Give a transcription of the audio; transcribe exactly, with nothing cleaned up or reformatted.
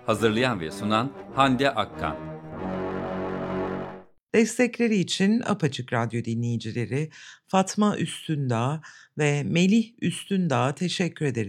Hazırlayan ve sunan Hande Akkan. Destekleri için Apaçık Radyo dinleyicileri Fatma Üstündağ ve Melih Üstündağ'a teşekkür ederiz.